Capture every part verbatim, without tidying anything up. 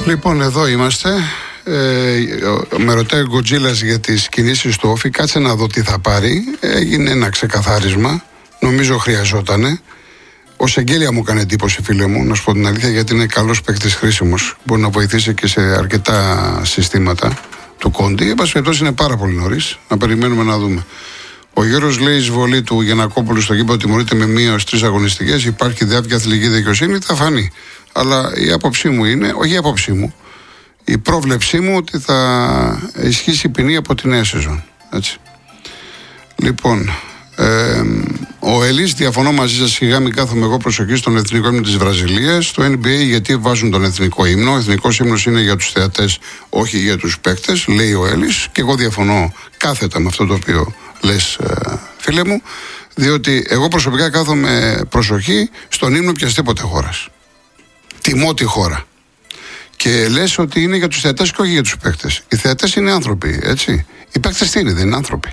Λοιπόν, εδώ είμαστε. Ε, με ρωτάει ο Γκοτζίλας για τις κινήσεις του Όφη. Κάτσε να δω τι θα πάρει. Έγινε ένα ξεκαθάρισμα. Νομίζω χρειαζότανε. Ο Σεγγέλια μου έκανε εντύπωση, φίλε μου, να σου πω την αλήθεια, γιατί είναι καλός παίκτης, χρήσιμος. Μπορεί να βοηθήσει και σε αρκετά συστήματα του Κόντι. Εν πάση περιπτώσει, είναι πάρα πολύ νωρίς. Να περιμένουμε να δούμε. Ο Γιώργος λέει: εισβολή του Γιαννακόπουλου στο γήπεδο τιμωρείται με μία ως τρεις αγωνιστικές. Υπάρχει διάρκεια αθλητική δικαιοσύνη, θα φανεί. Αλλά η άποψή μου είναι, όχι η άποψή μου, η πρόβλεψή μου ότι θα ισχύσει η ποινή από τη νέα σεζόν. Έτσι. Λοιπόν, ε, ο Ελής, διαφωνώ μαζί σας, σιγά μην κάθομαι εγώ προσοχή στον εθνικό ύμνο της Βραζιλίας. Στο N B A γιατί βάζουν τον εθνικό ύμνο. Ο εθνικός ύμνος είναι για τους θεατές, όχι για τους παίκτες, λέει ο Ελής. Και εγώ διαφωνώ κάθετα με αυτό το οποίο λες, ε, φίλε μου, διότι εγώ προσωπικά κάθομαι προσοχή στον ύμνο οποιασδήποτε χώρας. Τιμώ τη χώρα. Και λες ότι είναι για τους θεατές και όχι για τους παίκτες. Οι θεατές είναι άνθρωποι, έτσι. Οι παίκτες τι είναι, δεν είναι άνθρωποι.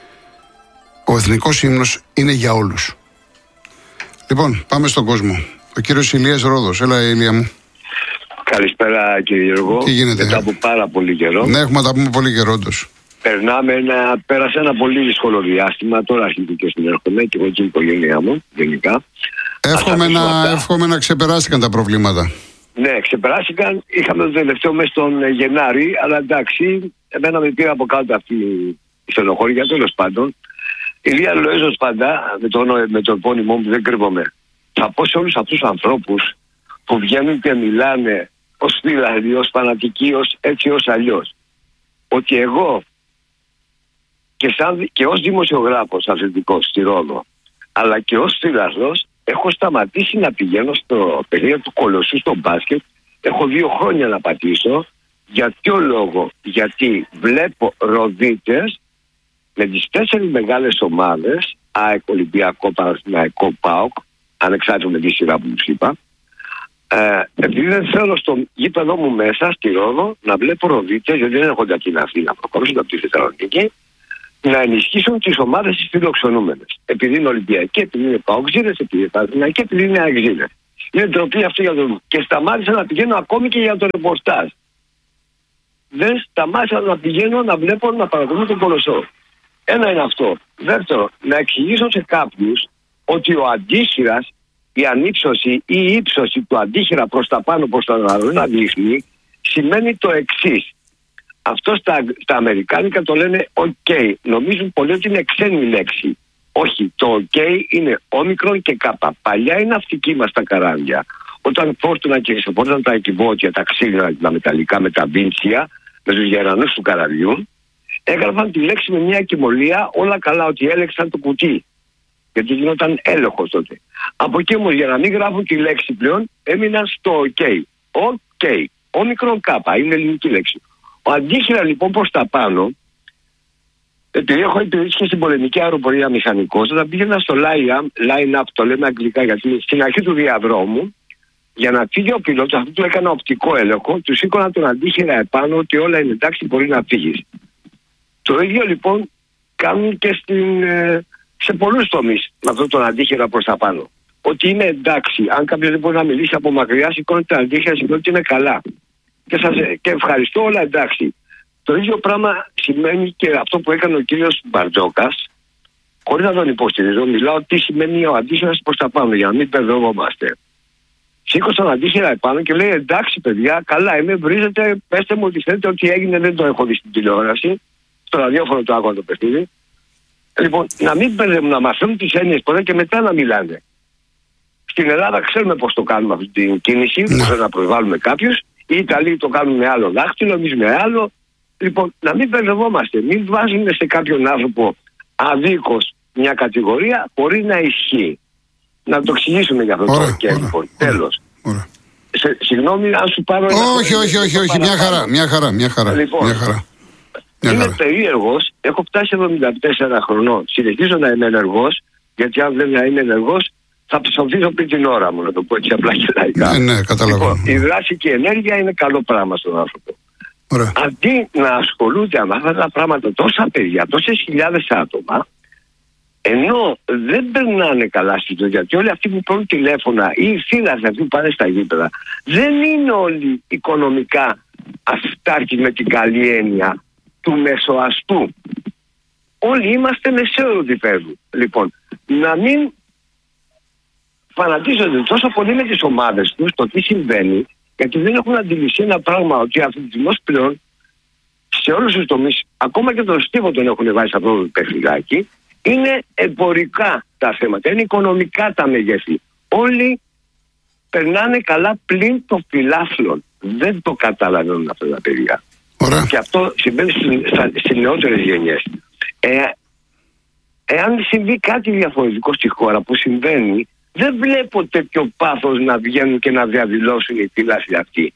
Ο εθνικός ύμνος είναι για όλους. Λοιπόν, πάμε στον κόσμο. Ο κύριος Ηλίας Ρόδος. Έλα, Ηλία μου. Καλησπέρα, κύριε Γιώργο. Τι γίνεται? Μετά από πάρα πολύ καιρό. Ναι, έχουμε να τα πούμε πολύ καιρό όντως. Περνάμε ένα, πέρασε ένα πολύ δύσκολο διάστημα. Τώρα αρχίζει και συνέρχομαι και εγώ και η οικογένειά μου γενικά. Εύχομαι να, εύχομαι να ξεπεράστηκαν τα προβλήματα. Ναι, ξεπεράστηκαν. Είχαμε το τελευταίο μέσα στον Γενάρη, αλλά εντάξει, εμένα με πήρα από κάτω αυτή η στενοχώρια, τέλος πάντων. Ηλία Λοέζος πάντα, με το, με το επώνυμό μου δεν κρύβομαι. Θα πω σε όλους αυτούς τους ανθρώπους που βγαίνουν και μιλάνε ως φίλοι, ως φανατικοί, ως έτσι ως αλλιώς, ότι εγώ και, σαν, και ως δημοσιογράφος αθλητικός στη Ρόδο, αλλά και ως φίλαθλος, έχω σταματήσει να πηγαίνω στο παιχνίδι του Κολοσσού στο μπάσκετ. Έχω δύο χρόνια να πατήσω. Για ποιο λόγο? Γιατί βλέπω ροδίτες με τις τέσσερις μεγάλες ομάδες, ΑΕΚ, Ολυμπιακό, Παναθηναϊκό, ΠΑΟΚ, ανεξάρτητα με τη σειρά που τους είπα, ε, επειδή δεν θέλω στο γήπεδο μου μέσα στη Ρόδο να βλέπω ροδίτες, γιατί δεν έρχονται από την Αθήνα να προχωρήσουν από τη Θεσσαλονίκη, να ενισχύσουν τις ομάδες τις φιλοξενούμενες. Επειδή είναι Ολυμπιακοί, επειδή είναι Παοξίδες, επειδή είναι Παναθηναϊκοί, επειδή είναι Αεξίδες. Είναι ντροπή αυτή για το. Και σταμάτησα να πηγαίνω ακόμη και για το ρεπορτάζ. Δεν σταμάτησα να πηγαίνω να βλέπω, να παρακολουθώ τον Κολοσσό. Ένα είναι αυτό. Δεύτερο, να εξηγήσω σε κάποιους ότι ο αντίχειρας, η ανύψωση ή η ύψωση του αντίχειρα προς τα πάνω, προς τα να δείχνει, σημαίνει το εξής. Αυτό στα, στα αμερικάνικα το λένε OK. Νομίζουν πολλοί ότι είναι ξένη λέξη. Όχι, το OK είναι όμικρον και κάπα. Παλιά είναι ναυτική μας τα καράβια. Όταν φόρτωναν και ξεφόρτωναν τα εκκιβώτια, τα ξύλινα, τα μεταλλικά με τα βίντσια, με τους γερανούς του καραβιού, έγραφαν τη λέξη με μια κοιμωλία, όλα καλά, ότι έλεξαν το κουτί. Γιατί γινόταν έλεγχος τότε. Από εκεί όμως, για να μην γράφουν τη λέξη πλέον, έμειναν στο OK. OK. Όμικρον κάπα, είναι ελληνική λέξη. Ο αντίχειρα λοιπόν προς τα πάνω, επειδή έχω υπηρετήσει και στην πολεμική αεροπορία μηχανικός, όταν πήγαινα στο line-up, το λέμε αγγλικά, γιατί στην αρχή του διαδρόμου, για να φύγει ο πιλότος, αυτό του έκανα οπτικό έλεγχο, του σήκωνα τον αντίχειρα επάνω ότι όλα είναι εντάξει, μπορεί να φύγεις. Το ίδιο λοιπόν κάνουν και στην, σε πολλούς τομείς με αυτόν τον αντίχειρα προς τα πάνω. Ότι είναι εντάξει, αν κάποιος δεν μπορεί να μιλήσει από μακριά, σηκώνει τον αντίχειρα, σηκώνει ότι είναι καλά. Και, σας, και ευχαριστώ, όλα εντάξει. Το ίδιο πράγμα σημαίνει και αυτό που έκανε ο κύριος Μπαρτζόκας, χωρίς να τον υποστηρίζω, μιλάω τι σημαίνει ο αντίχειρας προς τα πάνω, για να μην μπερδευόμαστε. Σήκωσε τον αντίχειρα επάνω και λέει εντάξει παιδιά, καλά είμαι, βρίζετε, πέστε μου ότι θέλετε, ότι έγινε, δεν το έχω δει στην τηλεόραση, στο ραδιόφωνο το άκουγα το παιχνίδι. Λοιπόν, να μην μπερδεύουν, να μαθαίνουν τις έννοιες πρώτα και μετά να μιλάνε. Στην Ελλάδα ξέρουμε πώς το κάνουμε αυτή την κίνηση, πώς να προσβάλλουμε κάποιους. Οι Ιταλοί το κάνουν με άλλο δάχτυλο, εμείς με άλλο. Λοιπόν, να μην μπερδευόμαστε. Μην βάζουμε σε κάποιον άνθρωπο αδίκως μια κατηγορία χωρίς να ισχύει. Να το εξηγήσουμε για αυτό το και λοιπόν. Τέλος. Συγγνώμη, αν σου πάρω. Όχι, όχι, όχι, όχι. Μια χαρά, μια χαρά, μια χαρά. Λοιπόν, μια χαρά. Είμαι περίεργος, έχω φτάσει εβδομήντα τέσσερα χρονών. Συνεχίζω να είμαι ενεργός, γιατί αν δεν είμαι ενεργός, θα ψοφήσω πριν την ώρα μου, να το πω έτσι απλά και λαϊκά. Ναι, ναι, καταλαβαίνω. Λοιπόν, η δράση και η ενέργεια είναι καλό πράγμα στον άνθρωπο. Ωραία. Αντί να ασχολούνται με αυτά τα πράγματα τόσα παιδιά, τόσες χιλιάδες άτομα, Ενώ δεν περνάνε καλά στη ζωή, γιατί όλοι αυτοί που παίρνουν τηλέφωνα ή οι φίλαθλοι αυτοί που πάνε στα γήπεδα δεν είναι όλοι οικονομικά αυτάρκοι με την καλή έννοια του μεσοαστού. Όλοι είμαστε μεσαίου επίπεδου. Λοιπόν, να μην φανατίζονται τόσο πολύ με τις ομάδες τους το τι συμβαίνει, γιατί δεν έχουν αντιληφθεί ένα πράγμα, ότι ο αθλητισμός πλέον σε όλους τους τομείς, ακόμα και τον στίβο τον έχουν βάζει σε αυτό το παιχνιδάκι, είναι εμπορικά τα θέματα, είναι οικονομικά τα μεγέθη. Όλοι περνάνε καλά πλην των φιλάθλων. Δεν το καταλαβαίνουν αυτά τα παιδιά. Ωραία. Και αυτό συμβαίνει στις νεότερες γενιές. Ε, εάν συμβεί κάτι διαφορετικό στη χώρα που συμβαίνει, δεν βλέπω τέτοιο πάθος να βγαίνουν και να διαδηλώσουν οι φιλάθλοι αυτοί.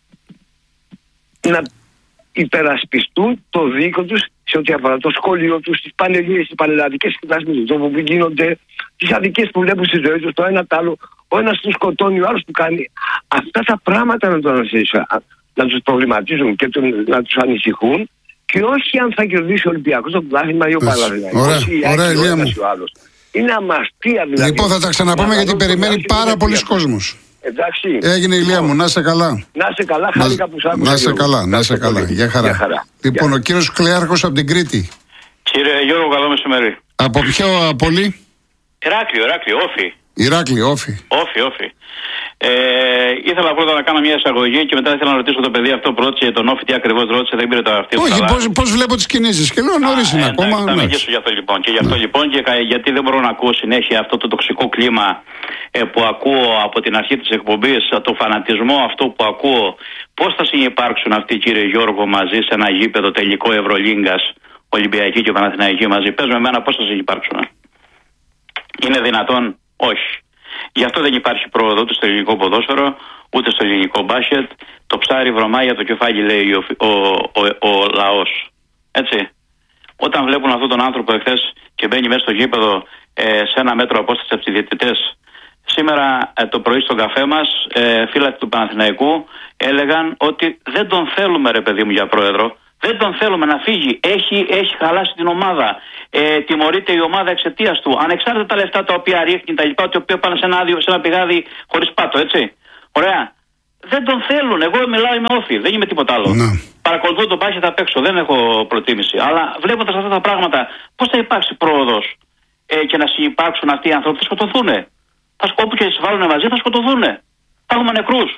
Να υπερασπιστούν το δίκο τους σε ό,τι αφορά το σχολείο τους, τις πανελλήνιες, τις πανελλαδικές εκδάσεις του όπου γίνονται, τις αδικίες που βλέπουν στη ζωή τους, το ένα τ' άλλο, ο ένας τους σκοτώνει, ο άλλος του κάνει. Αυτά τα πράγματα να, το, να τους προβληματίζουν και το, να τους ανησυχούν, και όχι αν θα κερδίσει ο Ολυμπιακός το πρωτάθλημα ή ο Παναθηναϊκός ή ο άλλος. Είναι αμαστία δηλαδή. Λοιπόν, θα τα ξαναπούμε γιατί περιμένει πάρα πολλοί κόσμος. Εντάξει. Έγινε, Ηλία μου, να είσαι καλά. Να είσαι καλά, χάρηκα που σ' άκουσα. Να είσαι καλά, να είσαι καλά. Για χαρά. Για χαρά. Λοιπόν, για. Ο κύριος Κλέαρχος από την Κρήτη. Κύριε Γιώργο, καλό μεσημέρι. Από ποιο πολύ? Ηράκλειο, Ηράκλειο, Όφη. Ηράκλειο, Όφη. Όφη, Όφη. Ε, ήθελα πρώτα να κάνω μια εισαγωγή και μετά ήθελα να ρωτήσω το παιδί αυτό που ρώτησε τον Όφη τι ακριβώς ρώτησε, δεν πήρε το αυτή. Όχι, πώς, πώς βλέπω τις κινήσεις και λέω νωρίς είναι ακόμα. Θα μιλήσω για αυτό λοιπόν. Και γι' αυτό ναι. λοιπόν, και γιατί δεν μπορώ να ακούω συνέχεια αυτό το τοξικό κλίμα ε, που ακούω από την αρχή της εκπομπής, το φανατισμό αυτό που ακούω. Πώς θα συνυπάρξουν αυτοί, κύριε Γιώργο, μαζί σε ένα γήπεδο τελικό Ευρωλίγκας, Ολυμπιακή και Παναθηναϊκή μαζί? Πες με εμένα πώς θα συνυπάρξουν. Είναι δυνατόν? Όχι. Γι' αυτό δεν υπάρχει πρόοδο ούτε στο ελληνικό ποδόσφαιρο, ούτε στο ελληνικό μπάσκετ. Το ψάρι βρωμάει για το κεφάλι, λέει ο, ο, ο, ο λαός. Έτσι. Όταν βλέπουν αυτόν τον άνθρωπο εχθές και μπαίνει μέσα στο γήπεδο ε, σε ένα μέτρο απόσταση από τους διαιτητές. Σήμερα ε, το πρωί στον καφέ μας, ε, φίλοι του Παναθηναϊκού έλεγαν ότι δεν τον θέλουμε, ρε παιδί μου, για πρόεδρο. Δεν τον θέλουμε να φύγει. Έχει, έχει χαλάσει την ομάδα. Ε, τιμωρείται η ομάδα εξαιτίας του. Ανεξάρτητα τα λεφτά τα οποία ρίχνει, τα λοιπά, τα οποία πάνε σε ένα, άδειο, σε ένα πηγάδι χωρίς πάτο, έτσι. Ωραία. Δεν τον θέλουν. Εγώ μιλάω, είμαι Όφη. Δεν είμαι τίποτα άλλο. Ναι. Παρακολουθώ τον μπάσκετ απ' έξω. Δεν έχω προτίμηση. Αλλά βλέποντας αυτά τα πράγματα, πώς θα υπάρξει πρόοδος ε, και να συνυπάρξουν αυτοί οι άνθρωποι? Θα σκοτωθούν. Θα σκόπου και τις βάλουν μαζί, θα σκοτωθούν. Θα έχουμε νεκρούς.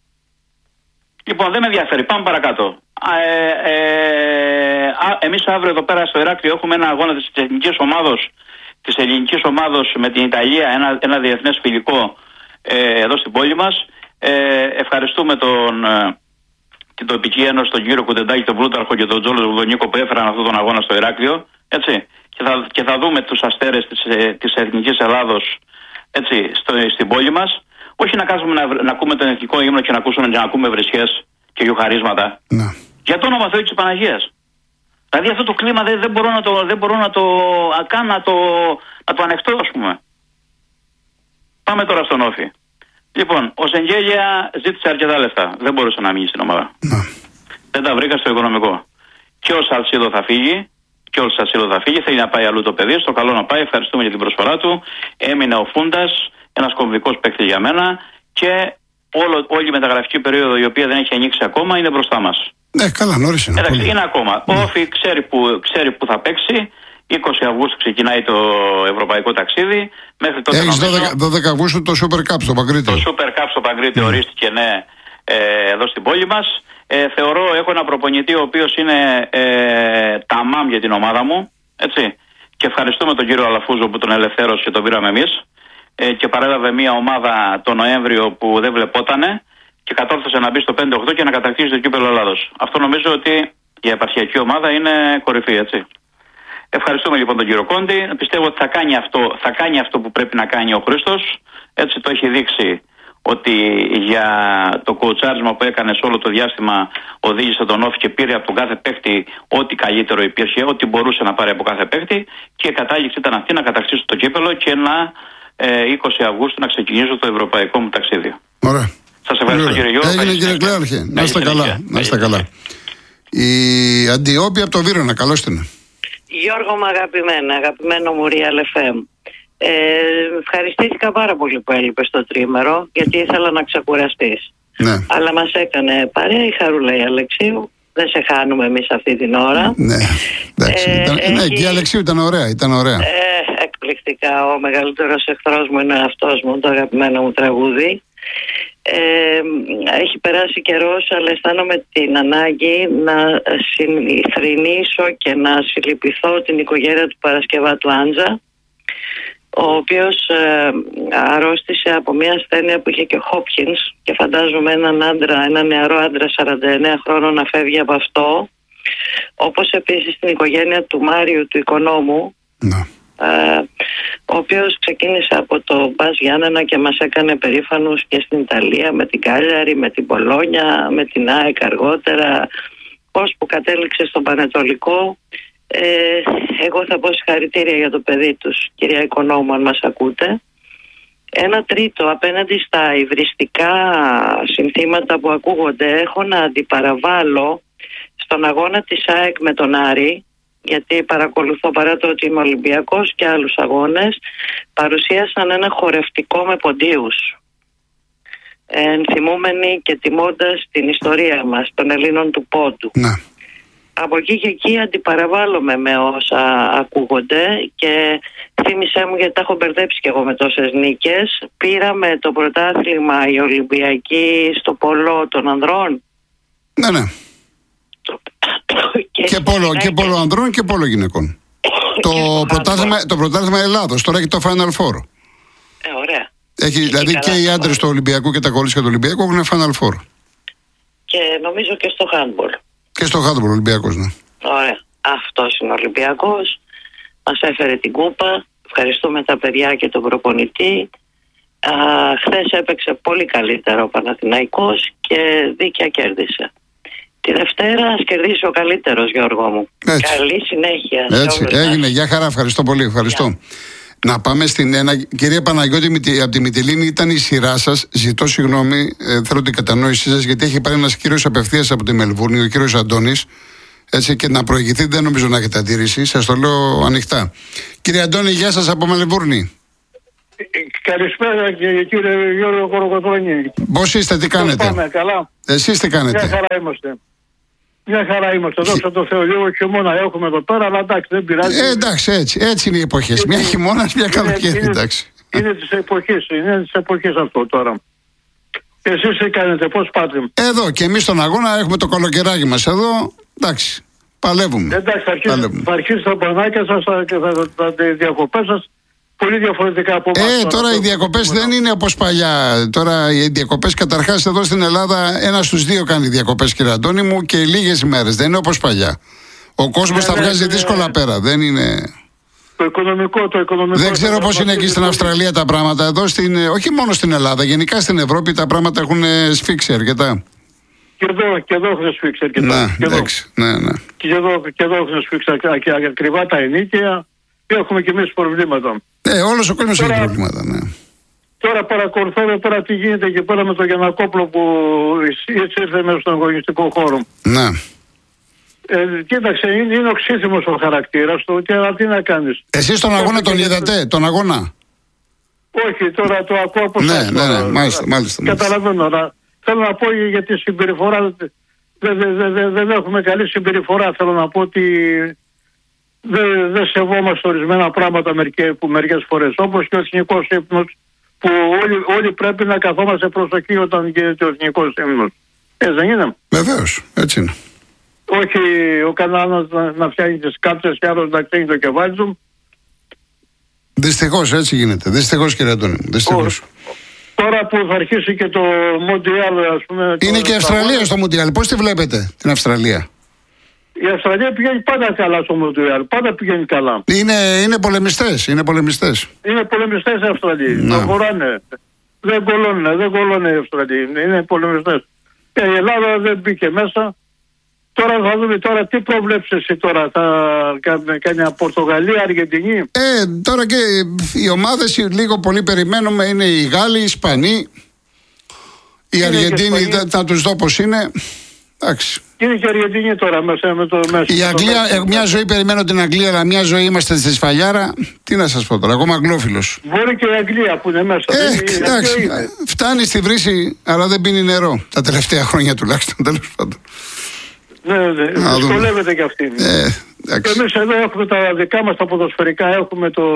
Λοιπόν, δεν με ενδιαφέρει. Πάμε παρακάτω. Ε, ε, α, εμείς αύριο εδώ πέρα στο Ηράκλειο έχουμε ένα αγώνα της εθνικής ομάδος, της ελληνικής ομάδος με την Ιταλία, ένα, ένα διεθνές φιλικό ε, εδώ στην πόλη μας. Ε, ευχαριστούμε τον, ε, την τοπική ένωση, τον κύριο Κουτεντάκη, τον Πλούταρχο και τον Τζόλο Βουδονίκο που έφεραν αυτόν τον αγώνα στο Ηράκλειο. Έτσι. Και, θα, και θα δούμε τους αστέρες της, ε, της εθνικής Ελλάδος, έτσι, στο, στην πόλη μας. Όχι να κάτσουμε να, να ακούμε τον εθνικό ύμνο και να, ακούσουμε, να ακούμε βρισχές και γιουχαρίσματα. Ναι. Για το όνομα Θεού της Παναγίας. Δηλαδή αυτό το κλίμα δεν, δεν μπορώ να το, δεν μπορώ να το καν να το, να το ανεχτώ, ας πούμε. Πάμε τώρα στον Όφη. Λοιπόν, ο Σεγγέλια ζήτησε αρκετά λεφτά. Δεν μπορούσε να μείνει στην ομάδα. Ναι. Δεν τα βρήκα στο οικονομικό. Και ο Σαλσίδο θα φύγει. Και ο Σαλσίδο θα φύγει. Θέλει να πάει αλλού το παιδί. Στο καλό να πάει. Ευχαριστούμε για την προσφορά του. Έμεινε ο Φούντας. Ένας κομβικός παίκτης για μένα. Και όλο, όλη η μεταγραφική περίοδο, η οποία δεν έχει ανοίξει ακόμα, είναι μπροστά μας. Ναι, καλά, νωρίς είναι. Εντάξει, είναι ακόμα. Ναι. Ο Όφη ξέρει που, ξέρει που θα παίξει. είκοσι Αυγούστου ξεκινάει το ευρωπαϊκό ταξίδι. Μέχρι τότε. Έχεις νομίζω... δώδεκα Αυγούστου το Super Cup στο Παγκρίτη. Το Super Cup στο Παγκρίτη mm. ορίστηκε, ναι, ε, εδώ στην πόλη μας. Ε, θεωρώ, έχω ένα προπονητή ο οποίος είναι ε, ταμάμ για την ομάδα μου. Έτσι. Και ευχαριστούμε τον κύριο Αλαφούζο που τον ελευθέρωσε και τον πήραμε εμείς. Ε, και παρέλαβε μια ομάδα το Νοέμβριο που δεν βλεπότανε και κατόρθωσε να μπει στο πέντε οκτώ και να κατακτήσει το κύπελλο Ελλάδος. Αυτό νομίζω ότι η επαρχιακή ομάδα είναι κορυφή, έτσι. Ευχαριστούμε λοιπόν τον κύριο Κόντι. Πιστεύω ότι θα κάνει αυτό, θα κάνει αυτό που πρέπει να κάνει ο Χρήστος. Έτσι το έχει δείξει ότι για το κοουτσάρισμα που έκανε σε όλο το διάστημα οδήγησε τον Όφη και πήρε από τον κάθε παίκτη ό,τι καλύτερο υπήρχε, ό,τι μπορούσε να πάρει από κάθε παίκτη και η κατάληξη ήταν αυτή να κατακτήσω το κύπελλο και να ε, είκοσι Αυγούστου να ξεκινήσω το ευρωπαϊκό μου ταξίδι. Ωραία. Σας ευχαριστώ κύριε Γιώργο. Έγινε κύριε Κλέαρχε. Να είστε καλά. Να είστε καλά. Η Αντιόπη από το Βύρωνα, καλώς την. Γιώργο μου αγαπημένα, αγαπημένο μου Real εφ εμ. Ε, ευχαριστήθηκα πάρα πολύ που έλειπε στο τρίμερο, γιατί ήθελα να ξεκουραστείς. Ναι. Αλλά μας έκανε παρέα η Χαρούλα η Αλεξίου. Δεν σε χάνουμε εμείς αυτή την ώρα. Ναι, εντάξει. Ε, ήταν, έχει... ναι, και η Αλεξίου ήταν ωραία. Ήταν ωραία. Ε, εκπληκτικά. Ο μεγαλύτερος εχθρός μου είναι ο εαυτός μου, το αγαπημένο μου τραγούδι. Ε, έχει περάσει καιρός, αλλά αισθάνομαι την ανάγκη να συνηθρηνήσω και να συλληπιθώ την οικογένεια του Παρασκευάτου Άντζα, ο οποίος ε, αρρώστησε από μια ασθένεια που είχε και ο Χόπκινς, και φαντάζομαι έναν άντρα, ένα νεαρό άντρα σαράντα εννέα χρόνων να φεύγει από αυτό, όπως επίσης την οικογένεια του Μάριου του οικονόμου, Ναι. ε, ο οποίος ξεκίνησε από το Μπας Γιάννενα και μας έκανε περήφανους και στην Ιταλία με την Κάλιαρη, με την Πολόνια, με την ΑΕΚ αργότερα, πώς που κατέληξε στον Πανετολικό. Ε, εγώ θα πω συγχαρητήρια για το παιδί τους, κυρία Οικονόμου, αν μας ακούτε. Ένα τρίτο, απέναντι στα υβριστικά συνθήματα που ακούγονται, έχω να αντιπαραβάλω στον αγώνα της ΑΕΚ με τον Άρη, γιατί παρακολουθώ, παρά το ότι είμαι Ολυμπιακός, και άλλους αγώνες, παρουσίασαν ένα χορευτικό με ποντίους, ενθυμούμενοι και τιμώντας την ιστορία μας των Ελλήνων του πόντου. Ναι. Από εκεί και εκεί αντιπαραβάλλομαι με όσα ακούγονται, και θύμισέ μου, γιατί τα έχω μπερδέψει κι εγώ με τόσες νίκες. Πήραμε το πρωτάθλημα η Ολυμπιακή στο πόλο των ανδρών. Ναι, ναι. και, Και πόλο, και πόλο ανδρών και πόλο γυναικών. το, πρωτάθλημα, το πρωτάθλημα Ελλάδος τώρα έχει το Final Four. Ε, ωραία. Έχει, και δηλαδή και, και οι άντρες του Ολυμπιακού και τα κορίτσια του Ολυμπιακού έχουν Final Four. Και νομίζω και στο handball. Και στο handball Ολυμπιακός, ναι. Ωραία. Αυτός είναι ο Ολυμπιακός. Μας έφερε την κούπα. Ευχαριστούμε τα παιδιά και τον προπονητή. Α, χθες έπαιξε πολύ καλύτερα ο Παναθηναϊκός και δίκαια κέρδισε. Τη Δευτέρα ας κερδίσει ο καλύτερος, Γιώργο μου. Έτσι. Καλή συνέχεια. Έτσι, έγινε. Γεια χαρά, ευχαριστώ πολύ. Ευχαριστώ. Yeah. Να πάμε στην ένα. Κυρία Παναγιώτη, από τη Μυτιλήνη ήταν η σειρά σας. Ζητώ συγγνώμη, ε, θέλω την κατανόησή σας, γιατί έχει πάρει ένας κύριος απευθείας από τη Μελβούρνη, ο κύριος Αντώνης. Έτσι, και να προηγηθείτε δεν νομίζω να έχετε αντίρρηση. Σας το λέω ανοιχτά. Κύριε Αντώνη, γεια σας από Μελβούρνη. Καλησπέρα και κύριε Γιώργο Κοροκοτρώνη. Πώς είστε, τι κάνετε? Πάμε, καλά. Εσείς τι κάνετε? Μια χαρά είμαστε. Μια χαρά είμαστε. Δόξα τω Θεώ, λίγο χειμώνα έχουμε εδώ πέρα, αλλά εντάξει, δεν πειράζει. Ε, εντάξει, έτσι, έτσι είναι οι εποχές. Μια χειμώνας, μια καλοκαίρι, εντάξει. Είναι της εποχής, είναι της εποχής αυτό τώρα. Εσείς τι κάνετε, πώς πάτε? Εδώ και εμείς στον αγώνα έχουμε το καλοκαιράκι μας εδώ, εντάξει, παλεύουμε. Εντάξει, θα αρχίσει, παλεύουμε. θα αρχίσει τα μπανάκια σας και θα, θα, θα, τα διακοπές σας πολύ διαφορετικά από εμάς. Ε, τώρα, τώρα οι διακοπές δεν είναι όπως παλιά. Τώρα οι διακοπές καταρχάς εδώ στην Ελλάδα ένας στους δύο κάνει διακοπές, κύριε Αντώνη μου, και λίγες ημέρες. Δεν είναι όπως παλιά. Ο κόσμος ναι, τα βγάζει ναι, δύσκολα ναι. πέρα. Δεν είναι... Το οικονομικό, το οικονομικό. Δεν ξέρω πώς είναι εκεί στην Αυστραλία τα πράγματα. Εδώ στην, όχι μόνο στην Ελλάδα, γενικά στην Ευρώπη τα πράγματα έχουν σφίξει αρκετά. Και εδώ, και εδώ έχουν σφίξει αρκετά. Ναι, και, εδώ. ναι, ναι. Και, εδώ, και εδώ έχουν σφίξει και ακριβά τα ενίκαια. Και έχουμε και εμείς προβλήματα. Ε, όλος ο κόσμος τώρα, έχει προβλήματα, ναι. Τώρα παρακολουθώ εδώ πέρα τι γίνεται εκεί πέρα με τον Γιαννακόπλο που έτσι ήρθε μέσα στον αγωνιστικό χώρο. Ναι. Ε, κοίταξε, είναι, είναι οξύθυμος ο χαρακτήρας του, και αλλά τι να κάνεις. Εσείς τον αγώνα τον είδατε, τον αγώνα? Όχι, τώρα το ακούω από ναι, σας. Ναι, ναι, ναι, μάλιστα, μάλιστα. Καταλαβαίνω, αλλά θέλω να πω για τη συμπεριφορά. Δεν δε, δε, δε, δε έχουμε καλή συμπεριφορά. Θέλω να πω ότι δεν δε σεβόμαστε ορισμένα πράγματα μερικές φορές. Όπως και ο εθνικός ύμνος, που όλοι, όλοι πρέπει να καθόμαστε προσοχή όταν γίνεται ο εθνικός ύμνος. Έτσι δεν είναι? Βεβαίως, έτσι είναι. Όχι ο κανένας να, να φτιάχνει τις κάψες και άλλος να ξένει το κεφάλι του. Δυστυχώς έτσι γίνεται. Δυστυχώς, κύριε Αντώνη. Δυστυχώς. Τώρα που θα αρχίσει και το Μοντιάλ, ας πούμε. Είναι το, και η Αυστραλία στο Μοντιάλ. Πώς τη βλέπετε την Αυστραλία? Η Αυστραλία πηγαίνει πάντα καλά στο Μοντιάλ. Πάντα πηγαίνει καλά. Είναι, είναι πολεμιστές. Είναι πολεμιστές. Είναι πολεμιστές οι Αυστραλοί. Δεν χωράνε. Δεν κολώνε. Δεν κολώνε οι Αυστραλοί. Είναι πολεμιστές. Και η Ελλάδα δεν μπήκε μέσα. Τώρα θα δούμε τώρα τι προβλέψεις εσύ τώρα. Θα κάνει μια Πορτογαλία, Αργεντινή. Ε, τώρα και οι ομάδες λίγο πολύ περιμένουμε είναι οι Γάλλοι, οι Ισπανοί. Οι Αργεντίνοι θα τους δω πως είναι. Εντάξει. Είναι και η Αργεντινή τώρα μέσα με το μέσα. Η Αγγλία, ε, μια ζωή περιμένω την Αγγλία, αλλά μια ζωή είμαστε στη σφαλιάρα. Τι να σας πω τώρα, ακόμα αγγλόφιλος. Μπορεί και η Αγγλία που είναι μέσα. Ε, εντάξει, φτάνει στη βρύση, αλλά δεν πίνει νερό. Τα τελευταία χρόνια τουλάχιστον, τέλος πάντων. Ναι, ναι, δυσκολεύεται και αυτή. Ε, εμείς εδώ έχουμε τα δικά μας τα ποδοσφαιρικά, έχουμε το,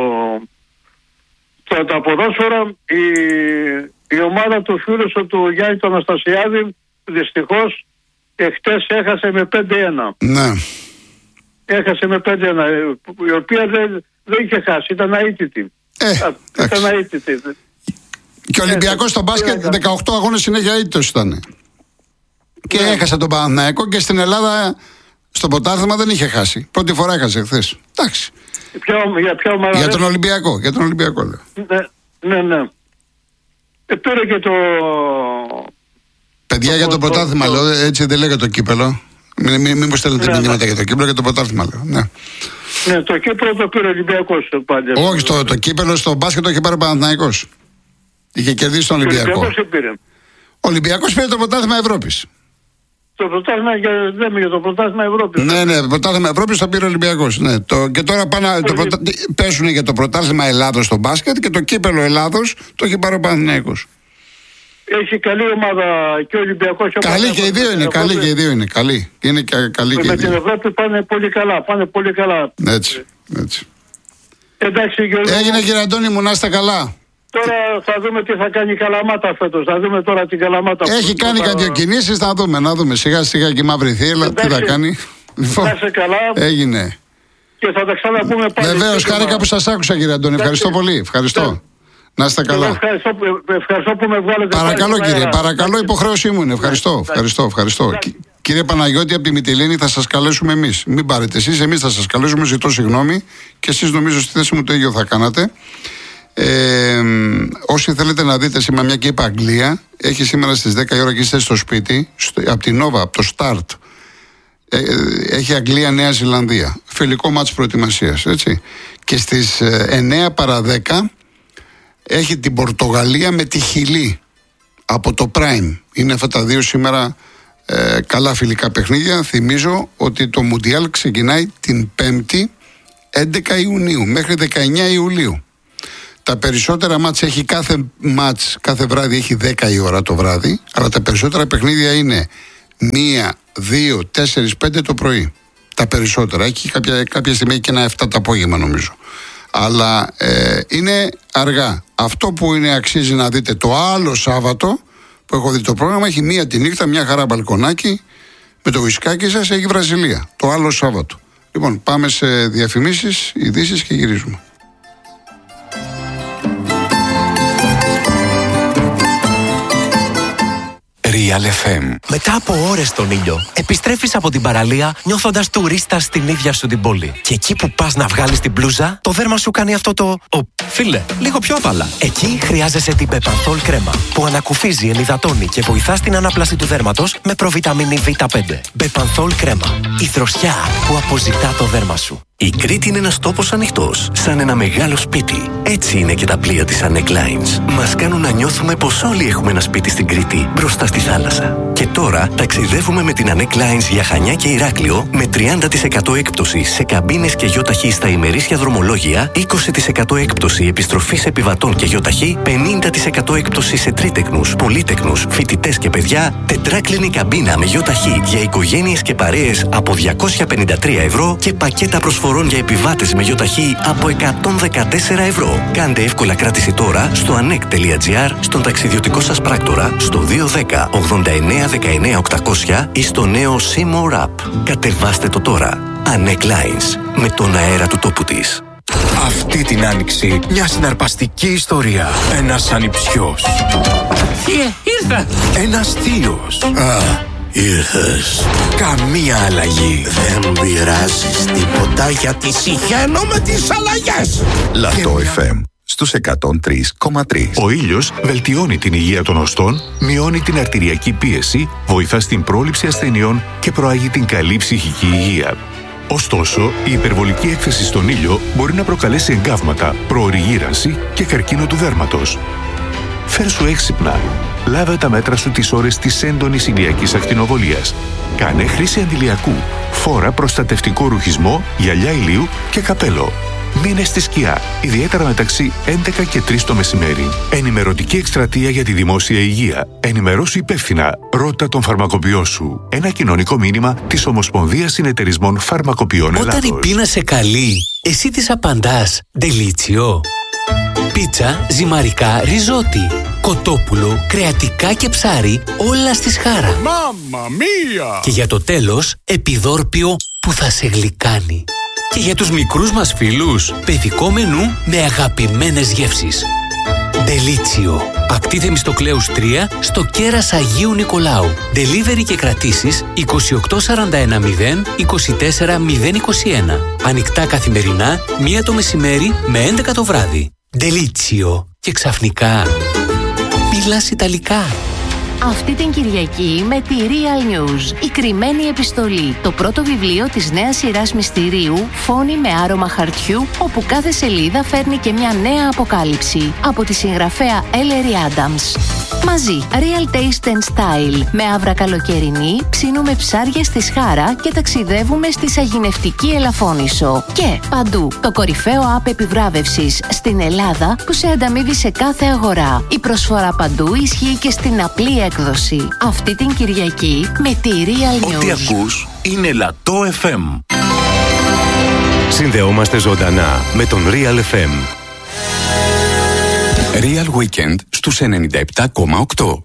το, τα ποδόσφαιρα. Η, η ομάδα του φίλου του Γιάννη του Αναστασιάδη δυστυχώς εχτες έχασε με πέντε ένα. Ναι. Έχασε με πέντε ένα, η οποία δεν, δεν είχε χάσει, ήταν αίτητη. Ε, ήταν αίτητη. Και ο Ολυμπιακός στο μπάσκετ δεκαοκτώ αγώνες συνέχεια αίτητος ήταν. Και ναι. Έχασε τον Παναθηναϊκό και στην Ελλάδα στο πρωτάθλημα δεν είχε χάσει. Πρώτη φορά έχασε χθες. Εντάξει. Ποιο, για, ποιο ομάδα για τον Ολυμπιακό. Για τον Ολυμπιακό λέω. Ναι, ναι. ναι. Ε, πήρε και το... Παιδιά το, για το, το πρωτάθλημα το, λέω, έτσι δεν λέγεται το κύπελο. Μην, μην, μην μου στέλνετε ναι, μηνύματα ναι. για το κύπελο, για το πρωτάθλημα λέω. Ναι. Ναι, το κύπελο το πήρε ο Ολυμπιακός πάντα. Όχι, στο, το κύπελο στο μπάσκετ το είχε πάρει ο Παναθηναϊκός. Είχε κερδίσει τον Ολυμπιακό. Ο Ολυμπιακός πήρε το πρωτάθλημα Ευρώπης. Το πρωτάθλημα για, λέμε για το πρωτάθλημα Ευρώπης. Ναι, ναι, το πρωτάθλημα Ευρώπης το πήρε ο Ολυμπιακός. Ναι. Το, και τώρα πάνε, το πρωτα... πέσουν για το πρωτάθλημα Ελλάδος στο μπάσκετ και το κύπελο Ελλάδος το έχει πάρει ο Παναθηναϊκός. Έχει καλή ομάδα και ο Ολυμπιακός. Καλή και οι δύο είναι, καλή και οι δύο είναι. Καλή. Είναι και καλή και με την Ευρώπη πάνε πολύ καλά. Πάνε πολύ καλά. Έτσι, έτσι. Εντάξει, Γιώργο. Έγινε κύριε Αντώνη μου, να είστε καλά. Τώρα θα δούμε τι θα κάνει η Καλαμάτα φέτος. Θα δούμε τώρα την Καλαμάτα. Έχει κάνει θα... κάτι κινήσεις, θα δούμε. Να δούμε σιγά σιγά και η μαύρη θύελα. Τι θα κάνει. Λοιπόν, να είσαι καλά. Έγινε. Και θα τα ξαναπούμε πάλι. Βεβαίως, χάρηκα που σας άκουσα κύριε Αντώνη. Ευχαριστώ πολύ. Ευχαριστώ. Να είστε καλά. Ευχαριστώ, ευχαριστώ που με βγάλετε. Παρακαλώ κύριε, αέρα. παρακαλώ, υποχρέωσή μου είναι. Ευχαριστώ, ευχαριστώ, ευχαριστώ. Κύριε Παναγιώτη, από τη Μυτιλήνη θα σας καλέσουμε εμείς. Μην πάρετε εσείς, εμείς θα σας καλέσουμε. Ζητώ συγγνώμη και εσείς νομίζω στη θέση μου το ίδιο θα κάνατε. Ε, όσοι θέλετε να δείτε σήμερα, μια και είπα Αγγλία, έχει σήμερα στις δέκα η ώρα και είστε στο σπίτι, στο, από την Nova, από το Start. Ε, έχει Αγγλία Νέα Ζηλανδία. Φιλικό μάτς προετοιμασίας, έτσι. Και στις ε, εννέα παρά δέκα έχει την Πορτογαλία με τη Χιλή από το Prime. Είναι αυτά τα δύο σήμερα ε, καλά φιλικά παιχνίδια. Θυμίζω ότι το Μουντιάλ ξεκινάει την Πέμπτη έντεκα Ιουνίου μέχρι δεκαεννέα Ιουλίου. Τα περισσότερα μάτς έχει κάθε μάτς, κάθε βράδυ έχει δέκα η ώρα το βράδυ, αλλά τα περισσότερα παιχνίδια είναι μία, δύο, τέσσερις, πέντε το πρωί. Τα περισσότερα. Έχει κάποια, κάποια στιγμή και ένα εφτά το απόγευμα νομίζω. Αλλά ε, είναι αργά. Αυτό που είναι αξίζει να δείτε το άλλο Σάββατο που έχω δει το πρόγραμμα, έχει μία τη νύχτα, μια χαρά μπαλκονάκι με το βυσκάκι σας, έχει Βραζιλία. Το άλλο Σάββατο. Λοιπόν, πάμε σε διαφημίσεις, ειδήσεις και γυρίζουμε. Real εφ εμ. Μετά από ώρες στον ήλιο, επιστρέφεις από την παραλία νιώθοντας τουρίστας στην ίδια σου την πόλη. Και εκεί που πας να βγάλεις την μπλούζα, το δέρμα σου κάνει αυτό το «Ο, φίλε, λίγο πιο απαλά». Εκεί χρειάζεσαι την Bepanthol κρέμα, που ανακουφίζει, ενυδατώνει και βοηθά στην ανάπλαση του δέρματος με προβιταμίνη βι πέντε. Bepanthol κρέμα. Η δροσιά που αποζητά το δέρμα σου. Η Κρήτη είναι ένας τόπος ανοιχτός, σαν ένα μεγάλο σπίτι. Έτσι είναι και τα πλοία της Anek Lines. Μας κάνουν να νιώθουμε πως όλοι έχουμε ένα σπίτι στην Κρήτη, μπροστά στη θάλασσα. Και τώρα ταξιδεύουμε με την Anek Lines για Χανιά και Ηράκλειο με τριάντα τοις εκατό έκπτωση σε καμπίνες και γιοταχή στα ημερήσια δρομολόγια, είκοσι τοις εκατό έκπτωση επιστροφής επιβατών και γιοταχή, πενήντα τοις εκατό έκπτωση σε τρίτεκνους, πολύτεκνους, φοιτητές και παιδιά, τετράκλινη καμπίνα με γιοταχή για οικογένειες και παρέες από διακόσια πενήντα τρία ευρώ και πακέτα προσφορών για επιβάτες με γιοταχή από εκατόν δεκατέσσερα ευρώ. Κάντε εύκολα κράτηση τώρα στο anek τελεία gr, στον ταξιδιωτικό σας πράκτορα, στο δύο ένα μηδέν ογδόντα εννέα δεκαεννέα οκτακόσια ή στο νέο Seymour App. Κατεβάστε το τώρα. Anek Lines, με τον αέρα του τόπου της. Αυτή την άνοιξη μια συναρπαστική ιστορία. Ένας ανιψιός. Θείε, ήρθα! Ένας θείος. Α, ήρθες. Καμία αλλαγή. Δεν πειράζεις τίποτα γιατί συχαίνω με τις αλλαγές. Λατό εφ εμ στους εκατόν τρία κόμμα τρία. Ο ήλιος βελτιώνει την υγεία των οστών, μειώνει την αρτηριακή πίεση, βοηθά στην πρόληψη ασθενειών και προάγει την καλή ψυχική υγεία. Ωστόσο, η υπερβολική έκθεση στον ήλιο μπορεί να προκαλέσει εγκάβματα, προωρή γύρανση και καρκίνο του δέρματος. Φέρσου έξυπνα. λάβε τα μέτρα σου τις ώρες της έντονης ηλιακής ακτινοβολίας. Κάνε χρήση αντιλιακού. Φόρα προστατευτικό ρουχισμό, γυαλιά ηλίου και καπέλο. Μείνε στη σκιά, ιδιαίτερα μεταξύ έντεκα και τρεις το μεσημέρι. Ενημερωτική εκστρατεία για τη δημόσια υγεία. Ενημερώσου υπεύθυνα. Ρώτα τον φαρμακοποιό σου. Ένα κοινωνικό μήνυμα της Ομοσπονδίας Συνεταιρισμών Φαρμακοποιών Ελλάδος. Όταν η πείνα σε καλεί, εσύ της απαντάς «Ντελίτσιο». Πίτσα, ζυμαρικά, ριζότι, κοτόπουλο, κρεατικά και ψάρι, όλα στη Σχάρα. Μάμμα μία! Και για το τέλος, επιδόρπιο που θα σε γλυκάνει. Και για τους μικρούς μας φίλους, παιδικό μενού με αγαπημένες γεύσεις. Ντελίτσιο. Ακτή Θεμιστοκλέους τρία στο κέρας Αγίου Νικολάου. Delivery και κρατήσεις είκοσι οκτώ σαράντα ένα μηδέν είκοσι τέσσερα μηδέν είκοσι ένα. Ανοιχτά καθημερινά, μία το μεσημέρι με έντεκα το βράδυ. Ντελίτσιο. Και ξαφνικά μιλάς Ιταλικά. Αυτή την Κυριακή με τη Real News, η κρυμμένη επιστολή, το πρώτο βιβλίο της νέας σειράς μυστηρίου, φόνη με άρωμα χαρτιού, όπου κάθε σελίδα φέρνει και μια νέα αποκάλυψη, από τη συγγραφέα Ellery Adams. Μαζί, Real Taste and Style, με άβρα καλοκαιρινή, ψήνουμε ψάρια στη Σχάρα και ταξιδεύουμε στη σαγηνευτική Ελαφώνησο. Και παντού, το κορυφαίο app επιβράβευσης στην Ελλάδα που σε ανταμείβει σε κάθε αγορά. Η προσφορά παντού ισχύει και στην απλή έκδοση. Αυτή την Κυριακή με τη Real News. Ό,τι ακούς είναι Λατό εφ εμ. Συνδεόμαστε ζωντανά με τον Real εφ εμ. Real Weekend στους ενενήντα επτά κόμμα οκτώ.